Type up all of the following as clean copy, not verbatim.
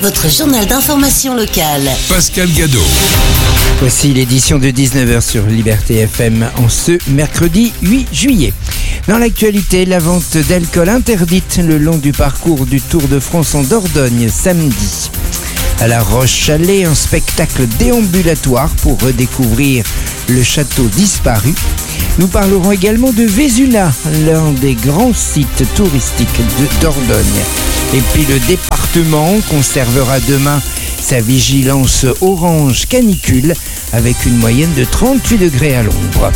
votre journal d'information locale. Pascal Gadot. Voici l'édition de 19h sur Liberté FM en ce mercredi 8 juillet. Dans l'actualité, la vente d'alcool interdite le long du parcours du Tour de France en Dordogne samedi. À La Roche-Chalais, un spectacle déambulatoire pour redécouvrir le château disparu. Nous parlerons également de Vézuna, l'un des grands sites touristiques de Dordogne. Et puis le département conservera demain sa vigilance orange canicule avec une moyenne de 38 degrés à l'ombre.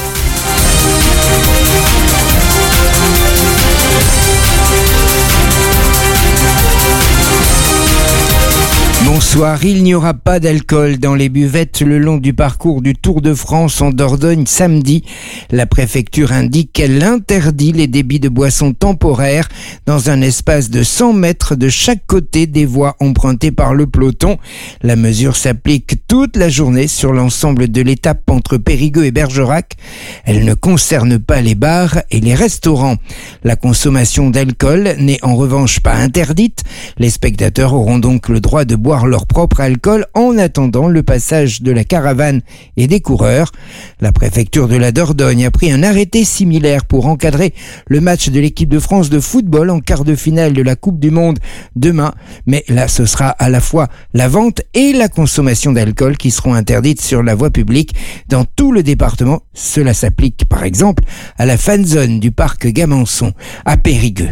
Bonsoir, il n'y aura pas d'alcool dans les buvettes le long du parcours du Tour de France en Dordogne samedi. La préfecture indique qu'elle interdit les débits de boissons temporaires dans un espace de 100 mètres de chaque côté des voies empruntées par le peloton. La mesure s'applique toute la journée sur l'ensemble de l'étape entre Périgueux et Bergerac. Elle ne concerne pas les bars et les restaurants. La consommation d'alcool n'est en revanche pas interdite. Les spectateurs auront donc le droit de boire leur propre alcool en attendant le passage de la caravane et des coureurs. La préfecture de la Dordogne a pris un arrêté similaire pour encadrer le match de l'équipe de France de football en quart de finale de la Coupe du Monde demain. Mais là, ce sera à la fois la vente et la consommation d'alcool qui seront interdites sur la voie publique dans tout le département. Cela s'applique par exemple à la fanzone du parc Gamançon à Périgueux.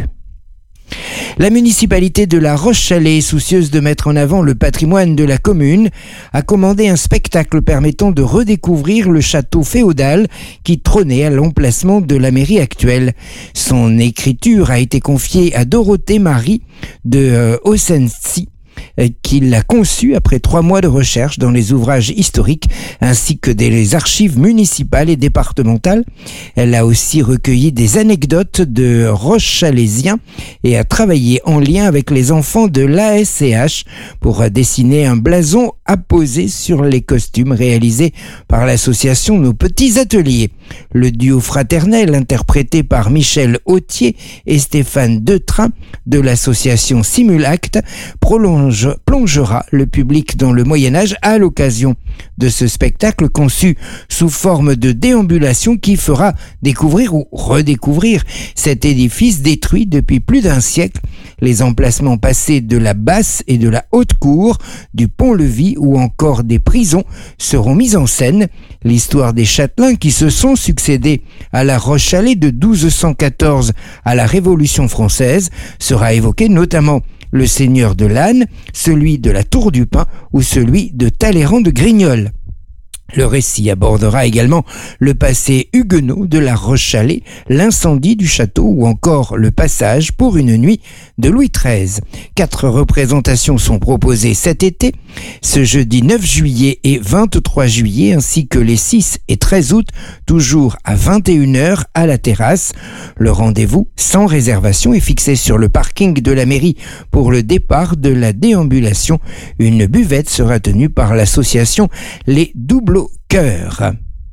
La municipalité de La Roche-Chalais, soucieuse de mettre en avant le patrimoine de la commune, a commandé un spectacle permettant de redécouvrir le château féodal qui trônait à l'emplacement de la mairie actuelle. Son écriture a été confiée à Dorothée Marie de Osensi, qui l'a conçu après 3 mois de recherche dans les ouvrages historiques ainsi que des archives municipales et départementales. Elle a aussi recueilli des anecdotes de Roche-Chalaisiens et a travaillé en lien avec les enfants de l'ASCH pour dessiner un blason apposé sur les costumes réalisés par l'association Nos Petits Ateliers. Le duo fraternel interprété par Michel Autier et Stéphane Detrain de l'association Simulacte plongera le public dans le Moyen-Âge à l'occasion de ce spectacle conçu sous forme de déambulation qui fera découvrir ou redécouvrir cet édifice détruit depuis plus d'un siècle. Les emplacements passés de la basse et de la haute cour, du pont-levis ou encore des prisons seront mis en scène. L'histoire des châtelains qui se sont succédés à La Roche-Chalais de 1214 à la Révolution française sera évoquée, notamment le seigneur de Lannes, celui de la Tour du Pin ou celui de Talleyrand de Grignols. Le récit abordera également le passé huguenot de La Roche-Chalais, l'incendie du château ou encore le passage pour une nuit de Louis XIII. 4 représentations sont proposées cet été, ce jeudi 9 juillet et 23 juillet, ainsi que les 6 et 13 août, toujours à 21h à la terrasse. Le rendez-vous sans réservation est fixé sur le parking de la mairie pour le départ de la déambulation. Une buvette sera tenue par l'association Les Doubleaux Cœur.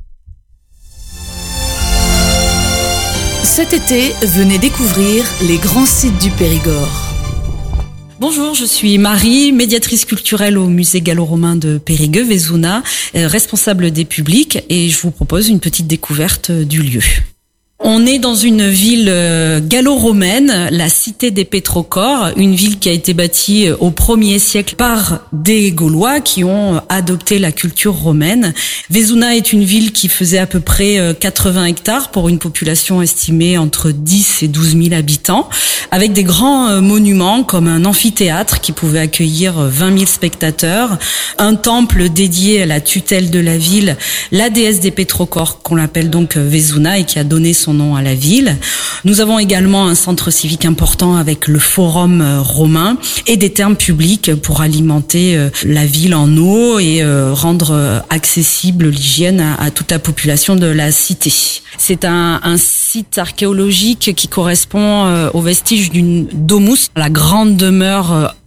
Cet été, venez découvrir les grands sites du Périgord. Bonjour, je suis Marie, médiatrice culturelle au musée gallo-romain de Périgueux, Vézuna, responsable des publics, et je vous propose une petite découverte du lieu. On est dans une ville gallo-romaine, la cité des Pétrocores, une ville qui a été bâtie au 1er siècle par des Gaulois qui ont adopté la culture romaine. Vézuna est une ville qui faisait à peu près 80 hectares pour une population estimée entre 10 et 12 000 habitants, avec des grands monuments comme un amphithéâtre qui pouvait accueillir 20 000 spectateurs, un temple dédié à la tutelle de la ville, la déesse des Pétrocores qu'on l'appelle donc Vézuna et qui a donné son nom à la ville. Nous avons également un centre civique important avec le forum romain et des thermes publics pour alimenter la ville en eau et rendre accessible l'hygiène à toute la population de la cité. C'est un site archéologique qui correspond aux vestiges d'une domus, la grande demeure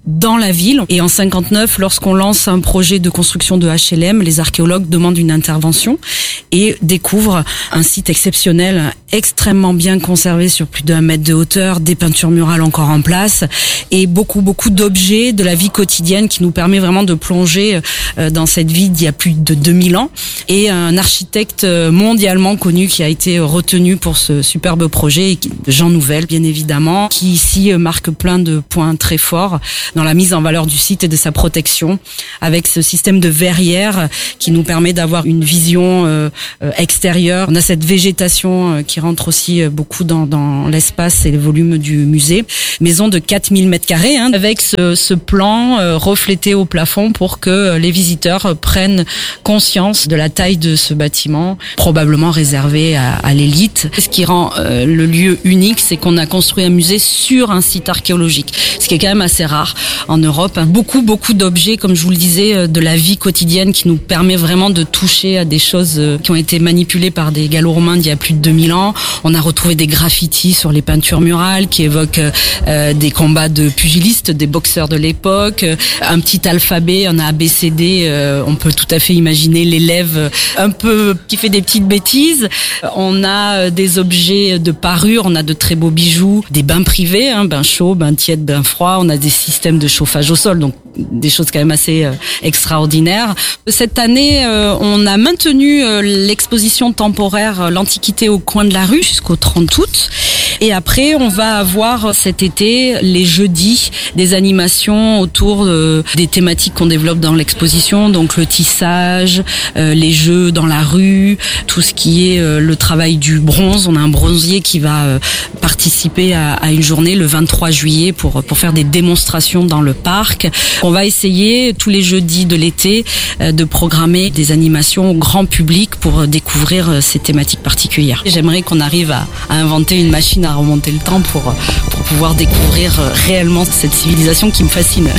dans la ville. Et en 59, lorsqu'on lance un projet de construction de HLM, les archéologues demandent une intervention et découvrent un site exceptionnel, extrêmement bien conservé sur plus d'1 mètre de hauteur, des peintures murales encore en place et beaucoup d'objets de la vie quotidienne qui nous permet vraiment de plonger dans cette vie d'il y a plus de 2000 ans. Et un architecte mondialement connu qui a été retenu pour ce superbe projet, Jean Nouvel, bien évidemment, qui ici marque plein de points très forts dans la mise en valeur du site et de sa protection, avec ce système de verrière qui nous permet d'avoir une vision extérieure. On a cette végétation qui rentre aussi beaucoup dans l'espace et le volume du musée. Maison de 4000 mètres carrés, avec ce plan reflété au plafond pour que les visiteurs prennent conscience de la taille de ce bâtiment, probablement réservé à l'élite. Ce qui rend le lieu unique, c'est qu'on a construit un musée sur un site archéologique, ce qui est quand même assez rare en Europe. Beaucoup d'objets, comme je vous le disais, de la vie quotidienne qui nous permet vraiment de toucher à des choses qui ont été manipulées par des Gallo-Romains d'il y a plus de 2000 ans. On a retrouvé des graffitis sur les peintures murales qui évoquent des combats de pugilistes, des boxeurs de l'époque, un petit alphabet, un ABCD, on peut tout à fait imaginer l'élève un peu qui fait des petites bêtises. On a des objets de parure, on a de très beaux bijoux, des bains privés, bains chauds, bains tièdes, bains froids, on a des systèmes de chauffage au sol, donc des choses quand même assez extraordinaires. Cette année, on a maintenu l'exposition temporaire L'Antiquité au coin de la rue jusqu'au 30 août. Et après, on va avoir cet été, les jeudis, des animations autour des thématiques qu'on développe dans l'exposition, donc le tissage, les jeux dans la rue, tout ce qui est le travail du bronze. On a un bronzier qui va participer à une journée le 23 juillet pour faire des démonstrations dans le parc. On va essayer tous les jeudis de l'été de programmer des animations au grand public pour découvrir ces thématiques particulières. J'aimerais qu'on arrive à inventer une machine à remonter le temps pour pouvoir découvrir réellement cette civilisation qui me fascine.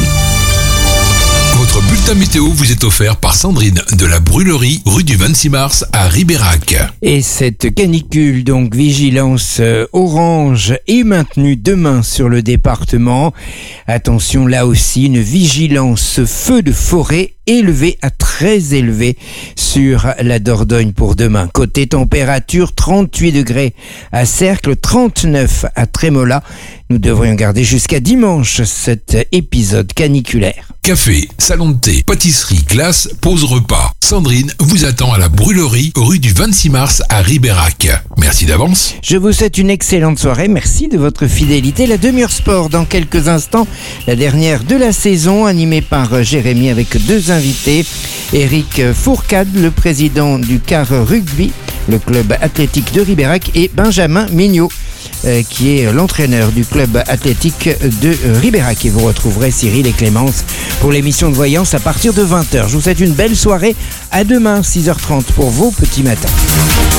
Votre bulletin météo vous est offert par Sandrine de la Brûlerie, rue du 26 mars à Ribérac. Et cette canicule, donc vigilance orange, est maintenue demain sur le département. Attention, là aussi, une vigilance feu de forêt élevé à très élevé sur la Dordogne pour demain. Côté température, 38 degrés à Cercle, 39 à Trémola. Nous devrions garder jusqu'à dimanche cet épisode caniculaire. Café, salon de thé, pâtisserie, glace, pause repas. Sandrine vous attend à la Brûlerie, rue du 26 mars à Ribérac. Merci d'avance. Je vous souhaite une excellente soirée. Merci de votre fidélité. La demi-heure sport dans quelques instants. La dernière de la saison, animée par Jérémy avec deux invités. Éric Fourcade, le président du CAR Rugby, le club athlétique de Ribérac, et Benjamin Mignot, qui est l'entraîneur du club athlétique de Ribérac. Et vous retrouverez Cyril et Clémence pour l'émission de Voyance à partir de 20h. Je vous souhaite une belle soirée. À demain, 6h30 pour vos petits matins.